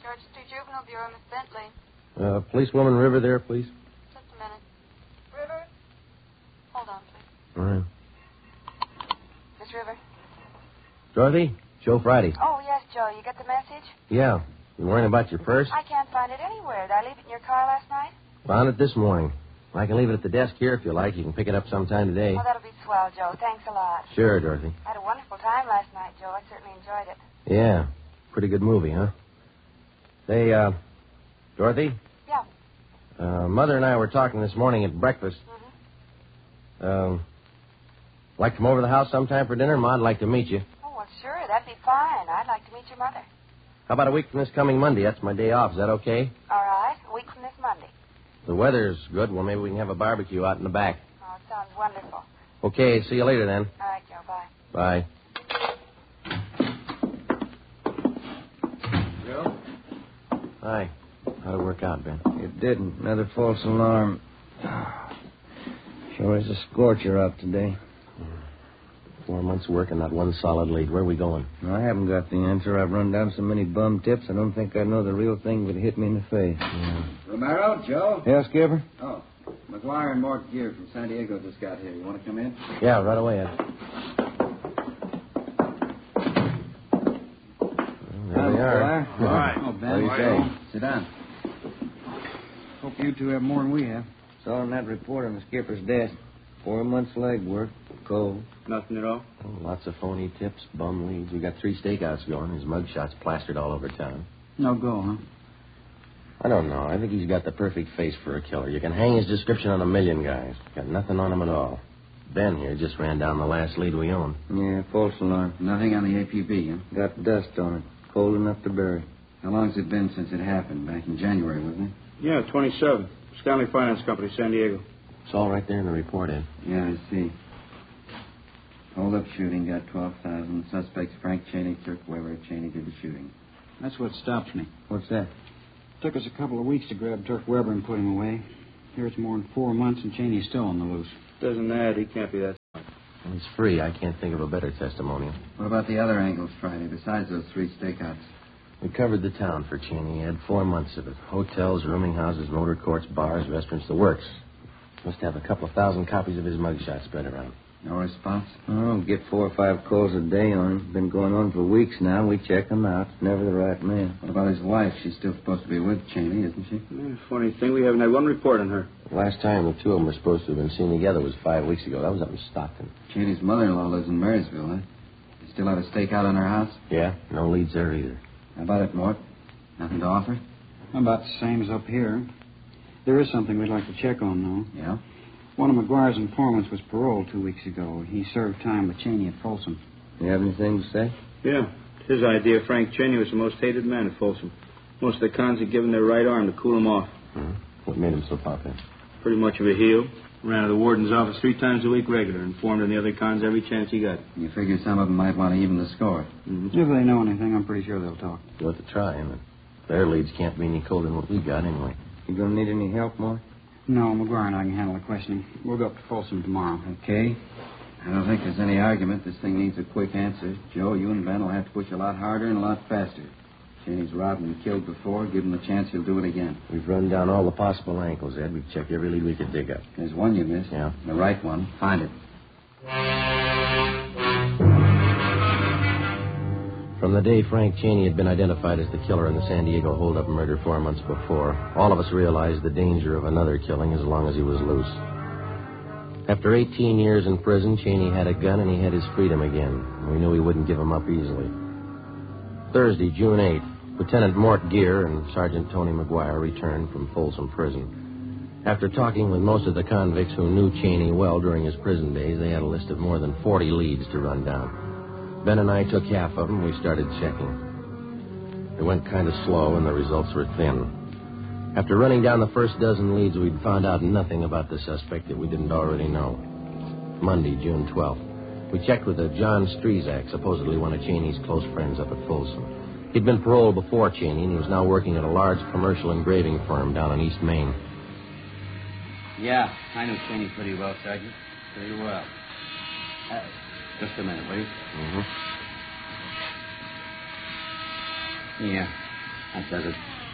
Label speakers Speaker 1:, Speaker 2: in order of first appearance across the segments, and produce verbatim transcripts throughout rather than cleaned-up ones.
Speaker 1: Georgia Street Juvenile Bureau, Miss Bentley.
Speaker 2: Uh, policewoman River there, please.
Speaker 1: Just a minute. River? Hold on, please.
Speaker 2: All right.
Speaker 1: Miss River?
Speaker 2: Dorothy? Joe Friday.
Speaker 1: Oh, yes, Joe. You get the message?
Speaker 2: Yeah. You worrying about your purse?
Speaker 1: I can't find it anywhere. Did I leave it in your car last night?
Speaker 2: Found it this morning. I can leave it at the desk here if you like. You can pick it up sometime today.
Speaker 1: Oh, that'll be swell, Joe. Thanks a lot.
Speaker 2: Sure, Dorothy.
Speaker 1: I had a wonderful time last night, Joe. I certainly enjoyed it.
Speaker 2: Yeah. Pretty good movie, huh? Say, uh, Dorothy?
Speaker 1: Yeah.
Speaker 2: Uh, Mother and I were talking this morning at breakfast.
Speaker 1: Mm-hmm.
Speaker 2: Um, like to come over to the house sometime for dinner? Ma'd like to meet you.
Speaker 1: Oh, well, sure. That'd be fine. I'd like to meet your mother.
Speaker 2: How about a week from this coming Monday? That's my day off. Is that okay?
Speaker 1: All right. A week from this Monday.
Speaker 2: The weather's good. Well, maybe we can have a barbecue out in the back.
Speaker 1: Oh, it sounds wonderful.
Speaker 2: Okay. See you later, then.
Speaker 1: All right, Joe. Bye.
Speaker 2: Bye.
Speaker 3: Joe?
Speaker 2: Hi. How'd it work out, Ben?
Speaker 3: It didn't. Another false alarm. Sure is a scorcher out today.
Speaker 2: Four months' work and not one solid lead. Where are we going?
Speaker 3: I haven't got the answer. I've run down so many bum tips, I don't think I know the real thing would hit me in the face.
Speaker 2: Yeah.
Speaker 4: Romero, Joe?
Speaker 3: Yeah, Skipper?
Speaker 4: Oh, McGuire and Mort Gear from San Diego just got here. You want to come in?
Speaker 2: Yeah, right away, Ed. Well, there we are.
Speaker 3: All right.
Speaker 4: Oh, Ben.
Speaker 3: What do you
Speaker 4: How
Speaker 3: say?
Speaker 4: are you? Sit down.
Speaker 3: Hope you two have more than we have. It's all in that report on the skipper's desk. Four months' leg work. Cold.
Speaker 4: Nothing at all?
Speaker 2: Oh, lots of phony tips, bum leads. We got three stakeouts going. His mugshot's plastered all over town.
Speaker 4: No go, huh?
Speaker 2: I don't know. I think he's got the perfect face for a killer. You can hang his description on a million guys. Got nothing on him at all. Ben here just ran down the last lead we own.
Speaker 3: Yeah, false alarm.
Speaker 4: Nothing on the A P B, huh?
Speaker 3: Got dust on it. Cold enough to bury.
Speaker 4: How long's it been since it happened? Back in January, wasn't it?
Speaker 5: Yeah, twenty-seven. Stanley Finance Company, San Diego.
Speaker 2: It's all right there in the report, Ed.
Speaker 4: Yeah, I see. Hold-up shooting, got twelve thousand. Suspects Frank Cheney, Turk Weber. Cheney did the shooting.
Speaker 5: That's what stops me.
Speaker 3: What's that?
Speaker 5: Took us a couple of weeks to grab Turk Weber and put him away. Here it's more than four months and Cheney's still on the loose. Doesn't that? He can't be that.
Speaker 2: Well, he's free. I can't think of a better testimonial.
Speaker 4: What about the other angles Friday, besides those three stakeouts?
Speaker 2: We covered the town for Cheney. He had four months of it. Hotels, rooming houses, motor courts, bars, restaurants, the works. Must have a couple of thousand copies of his mugshot spread around.
Speaker 4: No response?
Speaker 3: Oh, get four or five calls a day on him. Been going on for weeks now. We check him out. Never the right man.
Speaker 4: What about his wife? She's still supposed to be with Cheney, isn't she?
Speaker 5: Yeah, funny thing, we haven't had one report on her.
Speaker 2: The last time the two of them were supposed to have been seen together was five weeks ago. That was up in Stockton.
Speaker 4: Cheney's mother-in-law lives in Marysville, huh? You still have a stakeout on her house?
Speaker 2: Yeah, no leads there either.
Speaker 4: How about it, Mort? Nothing to offer?
Speaker 5: About the same as up here. There is something we'd like to check on, though.
Speaker 4: Yeah?
Speaker 5: One of McGuire's informants was paroled two weeks ago. He served time with Cheney at Folsom.
Speaker 3: You have anything to say?
Speaker 5: Yeah. His idea Frank Cheney was the most hated man at Folsom. Most of the cons had given their right arm to cool him off.
Speaker 2: Hmm. What made him so popular?
Speaker 5: Pretty much of a heel. Ran to the warden's office three times a week regular and informed on the other cons every chance he got.
Speaker 4: You figure some of them might want to even the score.
Speaker 5: Mm-hmm. If they know anything, I'm pretty sure they'll talk.
Speaker 2: Worth a try, and their leads can't be any colder than what we got anyway.
Speaker 3: You gonna need any help, Mort?
Speaker 5: No, McGuire and I can handle the questioning. We'll go up to Folsom tomorrow.
Speaker 4: Okay. I don't think there's any argument. This thing needs a quick answer. Joe, you and Ben will have to push a lot harder and a lot faster. Cheney's robbed and killed before. Give him the chance, he'll do it again.
Speaker 2: We've run down all the possible angles, Ed. We've checked every lead we could dig up.
Speaker 4: There's one you missed.
Speaker 2: Yeah.
Speaker 4: The right one. Find it.
Speaker 2: From the day Frank Cheney had been identified as the killer in the San Diego hold-up murder four months before, all of us realized the danger of another killing as long as he was loose. After eighteen years in prison, Cheney had a gun and he had his freedom again. We knew he wouldn't give him up easily. Thursday, June eighth, Lieutenant Mort Gear and Sergeant Tony McGuire returned from Folsom Prison. After talking with most of the convicts who knew Cheney well during his prison days, they had a list of more than forty leads to run down. Ben and I took half of them. We started checking. It went kind of slow, and the results were thin. After running down the first dozen leads, we'd found out nothing about the suspect that we didn't already know. Monday, June twelfth. We checked with a John Strezak, supposedly one of Cheney's close friends up at Folsom. He'd been paroled before Cheney, and he was now working at a large commercial engraving firm down in East Maine.
Speaker 6: Yeah, I know Cheney pretty well, Sergeant. Pretty well. Uh, just a minute, will you?
Speaker 2: Mm-hmm.
Speaker 6: Yeah. That does it.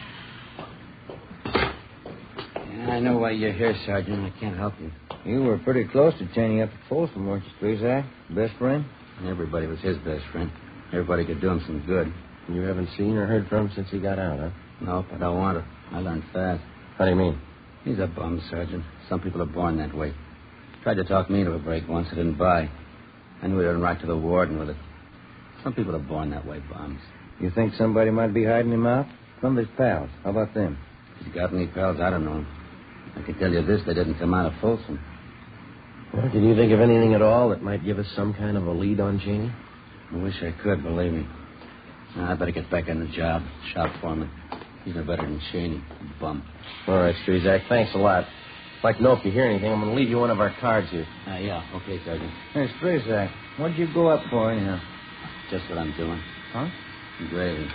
Speaker 6: Yeah, I know why you're here, Sergeant. I can't help you.
Speaker 3: You were pretty close to Cheney up at Folsom, weren't you, Strizak? Best friend?
Speaker 6: Everybody was his best friend. Everybody could do him some good.
Speaker 2: You haven't seen or heard from him since he got out, huh?
Speaker 6: Nope, I don't want to. I learned fast.
Speaker 2: How do you mean?
Speaker 6: He's a bum, Sergeant. Some people are born that way. Tried to talk me into a break once. I didn't buy. I knew he'd run right to the warden with it. Some people are born that way, bums.
Speaker 3: You think somebody might be hiding him out? Some of his pals. How about them?
Speaker 6: If he's got any pals, I don't know. I can tell you this, they didn't come out of Folsom.
Speaker 2: Well, can you think of anything at all that might give us some kind of a lead on Cheney?
Speaker 6: I wish I could, believe me. Now, I better get back on the job. Shop foreman. He's no better than Cheney. Bum.
Speaker 2: All right, Strizak, thanks a lot. I'd like to know if you hear anything. I'm going to leave you one of our cards here.
Speaker 6: Uh, yeah, okay, Sergeant.
Speaker 3: Hey, Strizak, what'd you go up for, anyhow?
Speaker 6: Just what I'm doing.
Speaker 3: Huh?
Speaker 6: Gravy.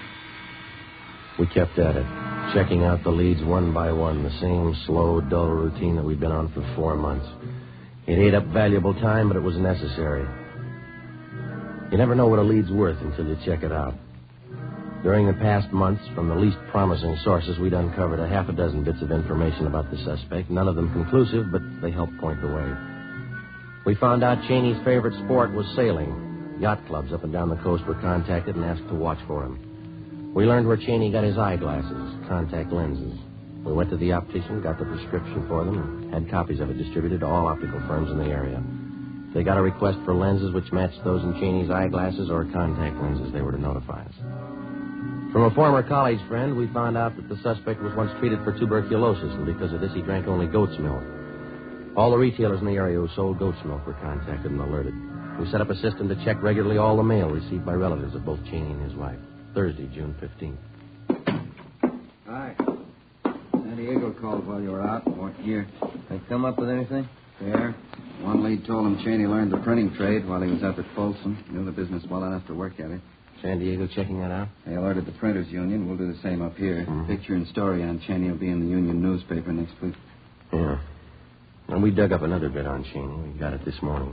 Speaker 2: We kept at it, checking out the leads one by one, the same slow, dull routine that we'd been on for four months. It ate up valuable time, but it was necessary. You never know what a lead's worth until you check it out. During the past months, from the least promising sources, we'd uncovered a half a dozen bits of information about the suspect, none of them conclusive, but they helped point the way. We found out Cheney's favorite sport was sailing. Yacht clubs up and down the coast were contacted and asked to watch for him. We learned where Cheney got his eyeglasses, contact lenses. We went to the optician, got the prescription for them, and had copies of it distributed to all optical firms in the area. If they got a request for lenses which matched those in Cheney's eyeglasses or contact lenses, they were to notify us. From a former college friend, we found out that the suspect was once treated for tuberculosis, and because of this, he drank only goat's milk. All the retailers in the area who sold goat's milk were contacted and alerted. We set up a system to check regularly all the mail received by relatives of both Cheney and his wife. Thursday, June fifteenth.
Speaker 4: Hi. San Diego called while you were out. Weren't here.
Speaker 3: They come up with anything?
Speaker 4: Fair. One lead told him Cheney learned the printing trade while he was up at Folsom. Knew the business well enough to work at it.
Speaker 2: San Diego checking that out?
Speaker 4: They alerted the Printers Union. We'll do the same up here.
Speaker 2: Mm-hmm.
Speaker 4: Picture and story on Cheney will be in the Union newspaper next week.
Speaker 2: Yeah. And we dug up another bit on Cheney. We got it this morning.